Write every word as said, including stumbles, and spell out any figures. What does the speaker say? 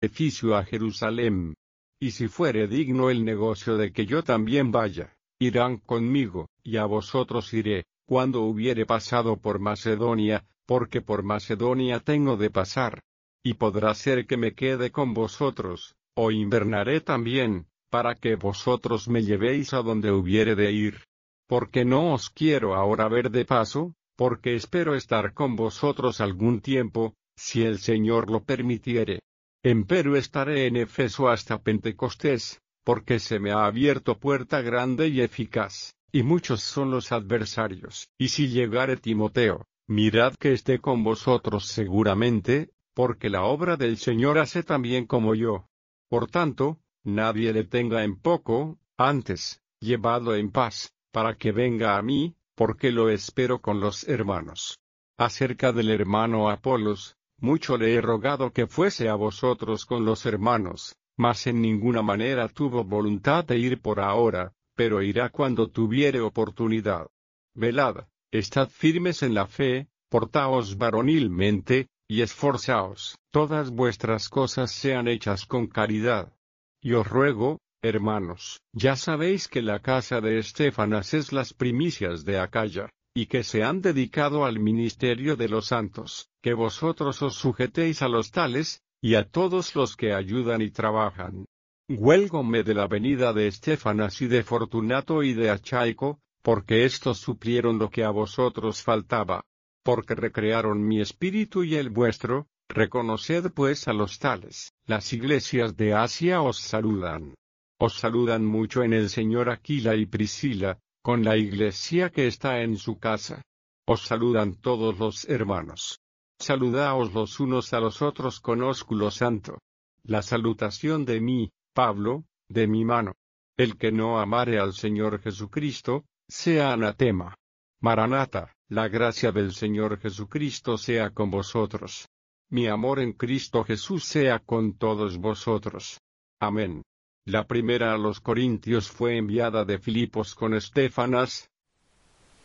beneficio a Jerusalem. Y si fuere digno el negocio de que yo también vaya, irán conmigo, y a vosotros iré, cuando hubiere pasado por Macedonia, porque por Macedonia tengo de pasar. Y podrá ser que me quede con vosotros, o invernaré también, para que vosotros me llevéis a donde hubiere de ir. Porque no os quiero ahora ver de paso, porque espero estar con vosotros algún tiempo, si el Señor lo permitiere. Empero estaré en Éfeso hasta Pentecostés, porque se me ha abierto puerta grande y eficaz, y muchos son los adversarios. Y si llegare Timoteo, mirad que esté con vosotros seguramente, porque la obra del Señor hace también como yo. Por tanto, nadie le tenga en poco, antes, llevadlo en paz, para que venga a mí, porque lo espero con los hermanos. Acerca del hermano Apolos, mucho le he rogado que fuese a vosotros con los hermanos, mas en ninguna manera tuvo voluntad de ir por ahora, pero irá cuando tuviere oportunidad. Velad, estad firmes en la fe, portaos varonilmente, y esforzaos, todas vuestras cosas sean hechas con caridad. Y os ruego, hermanos, ya sabéis que la casa de Estéfanas es las primicias de Acaya, y que se han dedicado al ministerio de los santos, que vosotros os sujetéis a los tales, y a todos los que ayudan y trabajan. Huélgome de la venida de Estéfanas y de Fortunato y de Achaico, porque éstos suplieron lo que a vosotros faltaba. Porque recrearon mi espíritu y el vuestro, reconoced pues a los tales. Las iglesias de Asia os saludan. Os saludan mucho en el Señor Aquila y Priscila, con la iglesia que está en su casa. Os saludan todos los hermanos. Saludaos los unos a los otros con ósculo santo. La salutación de mí, Pablo, de mi mano. El que no amare al Señor Jesucristo, sea anatema. Maranata, la gracia del Señor Jesucristo sea con vosotros. Mi amor en Cristo Jesús sea con todos vosotros. Amén. La primera a los Corintios fue enviada de Filipos con Estéfanas,